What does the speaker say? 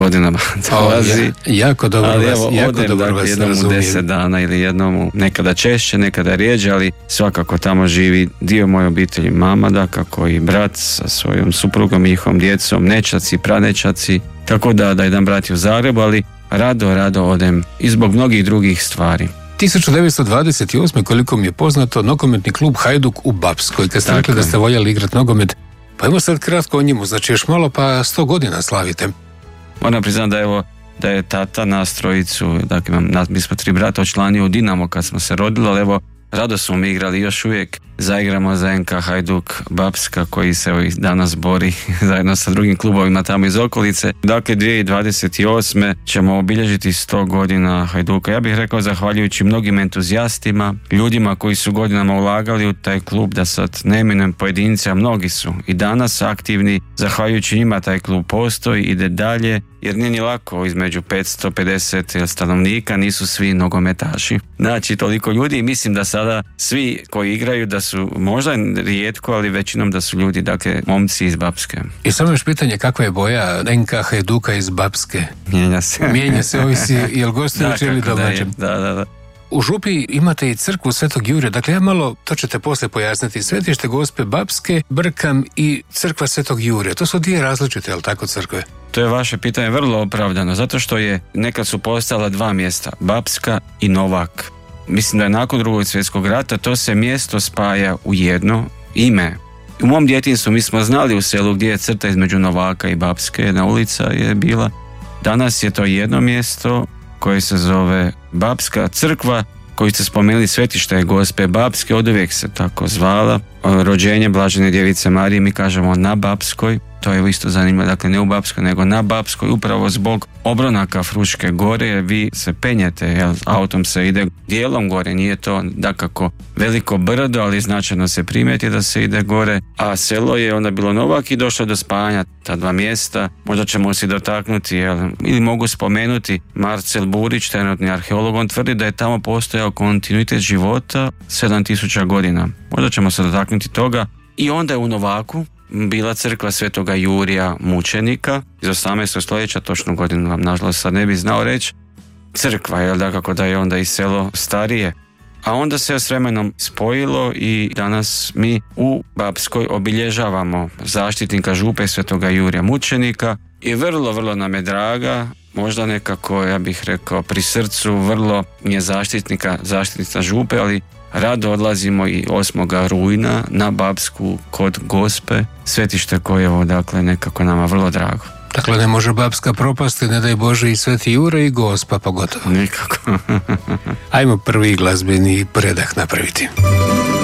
godinama dolazi. Jako dobro ali vas, evo, jako odem dobro vas jednom u razumijem. 10 dana ili jednom, nekada češće, nekada rijeđe, ali svakako tamo živi dio moje obitelji, mama dakako i brat sa svojom suprugom, njihovom djecom, nećaci, pranečaci, tako da jedan brat je u Zagrebu, ali rado odem i zbog mnogih drugih stvari. 1928. koliko mi je poznato, nogometni klub Hajduk u Bapskoj. Kad ste rekli da ste voljeli igrati nogomet, pa imamo sad kratko o njemu, znači još malo pa 100 godina slavite. Moram priznati da je tata nas trojicu, dakle mi smo 3 brata, učlanio u Dinamo kad smo se rodili, ali evo rado smo mi igrali, još uvijek zaigramo za NK Hajduk Bapska koji se i danas bori zajedno sa drugim klubovima tamo iz okolice. Dakle 2028. ćemo obilježiti 100 godina Hajduka. Ja bih rekao zahvaljujući mnogim entuzijastima, ljudima koji su godinama ulagali u taj klub, da sad ne imenujem pojedince, a mnogi su i danas aktivni, zahvaljujući njima taj klub postoji, ide dalje, jer nije ni lako, između 550 stanovnika nisu svi nogometaši. Znači toliko ljudi i mislim da sada svi koji igraju da su možda rijetko, ali većinom da su ljudi, dakle momci iz Bapske. I samo još pitanje, kakva je boja NK Hajduka iz Bapske? Mijenja se, ovisi jel gostujući ili domaćem. Da. U Župi imate i crkvu Svetog Jurija, dakle ja malo, to ćete poslije pojasniti, Svetište Gospe Bapske, Brkam i crkva Svetog Jurija. To su dvije različite, jel tako, crkve? To je vaše pitanje vrlo opravdano, zato što nekad su postojala 2 mjesta, Bapska i Novak. Mislim da je nakon Drugog svjetskog rata to se mjesto spaja u jedno ime. U mom djetinjstvu mi smo znali u selu gdje je crta između Novaka i Bapske, jedna ulica je bila. Danas je to jedno mjesto koje se zove Bapska crkva, koju ste spomenuli, Svetište Gospe Bapske, oduvijek se tako zvala. Rođenje Blažene djevice Marije mi kažemo na Bapskoj, to je isto zanimljivo, dakle ne u Bapskoj nego na Bapskoj, upravo zbog obronaka Fruške gore, jer vi se penjete, autom se ide dijelom gore, nije to dakako veliko brdo, ali značajno se primijeti da se ide gore, a selo je onda bilo Novak i došlo do spajanja ta 2 mjesta. Možda ćemo se dotaknuti, ili mogu spomenuti Marcel Burić, trenutni arheolog, on tvrdi da je tamo postojao kontinuitet života 7000 godina. Možda ćemo se dotaknuti toga. I onda je u Novaku bila crkva Svetoga Jurija mučenika iz 18. stoljeća, točnu godinu vam nažalost sad ne bi znao reći. Crkva, dakako da je onda i selo starije. A onda se s vremenom spojilo i danas mi u Bapskoj obilježavamo zaštitnika Župe Svetoga Jurija mučenika i vrlo nam je draga, možda nekako, ja bih rekao, pri srcu, vrlo mi je zaštitnica Župe, ali rado odlazimo i 8. rujna na Bapsku kod Gospe, svetište koje je dakle nekako nama vrlo drago. Dakle, ne može Bapska propasti, ne daj Bože i Sveti Jure i Gospa pogotovo. Nikako. Ajmo prvi glazbeni predah napraviti.